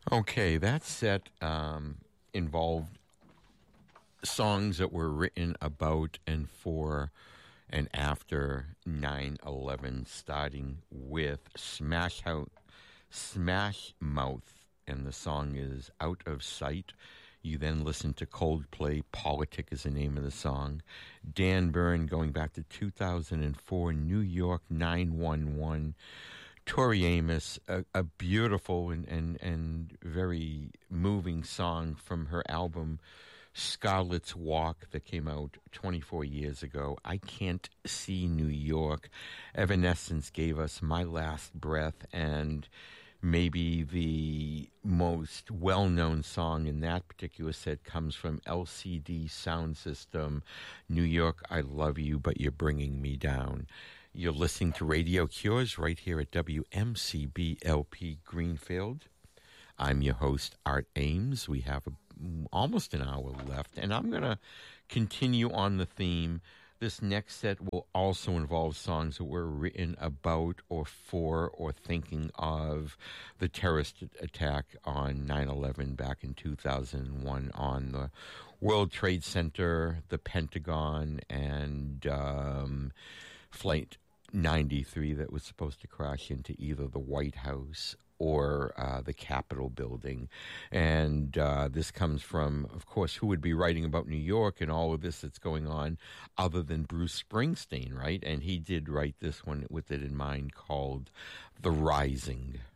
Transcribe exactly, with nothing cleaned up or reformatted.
Okay, that set um, involved songs that were written about and for and after nine eleven, starting with Smash Out, Smash Mouth, and the song is Out of Sight. You then listen to Coldplay, Politic is the name of the song. Dan Byrne, going back to two thousand four, New York nine one one. Tori Amos, a, a beautiful and, and, and very moving song from her album Scarlet's Walk that came out twenty-four years ago. I Can't See New York. Evanescence gave us My Last Breath, and maybe the most well-known song in that particular set comes from L C D Sound System, New York, I Love You, But You're Bringing Me Down. You're listening to Radio Cures right here at W M C B L P Greenfield. I'm your host, Art Ames. We have a, almost an hour left, and I'm going to continue on the theme. This next set will also involve songs that were written about or for or thinking of the terrorist attack on nine eleven back in two thousand one on the World Trade Center, the Pentagon, and um, Flight ninety-three that was supposed to crash into either the White House or uh, the Capitol building. And uh, this comes from, of course, who would be writing about New York and all of this that's going on other than Bruce Springsteen, right? And he did write this one with it in mind, called The Rising.